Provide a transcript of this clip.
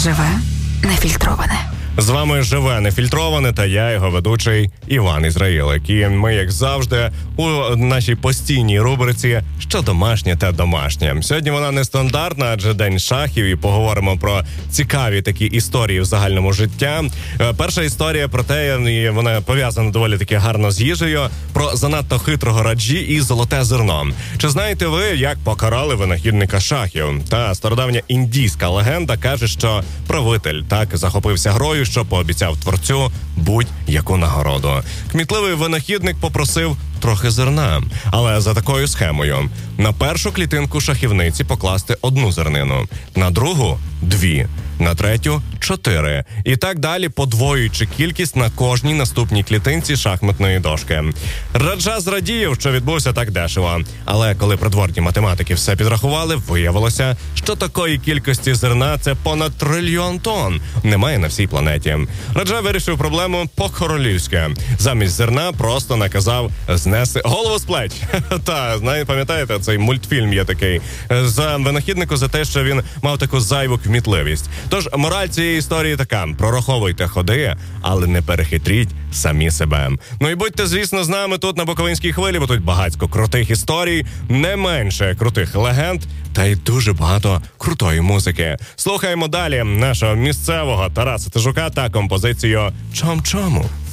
Живе нефільтроване. З вами «Живе нефільтроване» та я, його ведучий Іван Ізраїлик. І ми, як завжди, у нашій постійній рубриці «Що домашнє та домашнє». Сьогодні вона нестандартна, адже День шахів, і поговоримо про цікаві такі історії в загальному життя. Перша історія про те, і вона пов'язана доволі таки гарно з їжею, про занадто хитрого раджі і золоте зерно. Чи знаєте ви, як покарали винахідника шахів? Та стародавня індійська легенда каже, що правитель так захопився грою, що пообіцяв творцю будь-яку нагороду. Кмітливий винахідник попросив трохи зерна, але за такою схемою. На першу клітинку шахівниці покласти 1 зернину, на другу – 2, на третю – 4. І так далі, подвоюючи кількість на кожній наступній клітинці шахматної дошки. Раджа зрадів, що відбувся так дешево. Але коли придворні математики все підрахували, виявилося, що такої кількості зерна – це понад 1 трильйон тонн. Немає на всій планеті. Раджа вирішив проблему по-королівськи. Замість зерна просто наказав знести голову з плеч. Та, пам'ятаєте, цей мультфільм є такий. За винахіднику за те, що він мав таку зайву кмітливість. Тож, мораль цієї історії така: прораховуйте ходи, але не перехитріть самі себе. Ну і будьте, звісно, з нами тут на Буковинській хвилі, бо тут багатько крутих історій, не менше крутих легенд, та й дуже багато крутої музики. Слухаємо далі нашого місцевого Тараса Тежука та композицію «Чом-чому».